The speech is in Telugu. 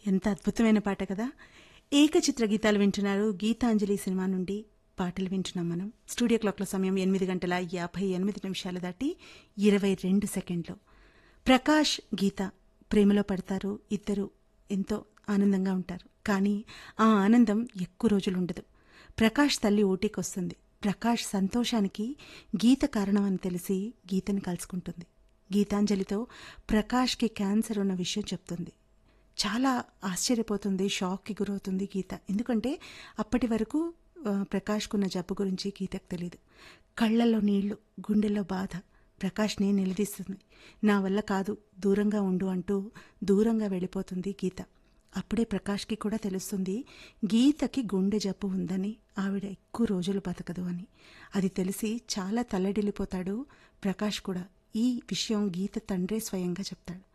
ఎంత అద్భుతమైన పాట కదా. ఏకచిత్ర గీతాలు వింటున్నారు. గీతాంజలి సినిమా నుండి పాటలు వింటున్నాం మనం. స్టూడియో క్లాక్ల సమయం 8:58 దాటి 22 సెకండ్లు. ప్రకాష్ గీత ప్రేమలో పడతారు. ఇద్దరు ఎంతో ఆనందంగా ఉంటారు. కానీ ఆ ఆనందం ఎక్కువ రోజులు ఉండదు. ప్రకాష్ తల్లి ఊటీకి వస్తుంది. ప్రకాష్ సంతోషానికి గీత కారణం అని తెలిసి గీతని కలుసుకుంటుంది. గీతాంజలితో ప్రకాష్కి క్యాన్సర్ ఉన్న విషయం చెప్తుంది. చాలా ఆశ్చర్యపోతుంది, షాక్కి గురవుతుంది గీత. ఎందుకంటే అప్పటి వరకు ప్రకాష్కున్న జబ్బు గురించి గీతకు తెలియదు. కళ్ళల్లో నీళ్లు, గుండెల్లో బాధ. ప్రకాష్ని నిలదీస్తుంది. నా వల్ల కాదు, దూరంగా ఉండు అంటూ దూరంగా వెళ్ళిపోతుంది గీత. అప్పుడే ప్రకాష్కి కూడా తెలుస్తుంది గీతకి గుండె జబ్బు ఉందని, ఆవిడ ఎక్కువ రోజులు బతకదు అని. అది తెలిసి చాలా తల్లడిల్లిపోతాడు ప్రకాష్ కూడా. ఈ విషయం గీత తండ్రే స్వయంగా చెప్తాడు.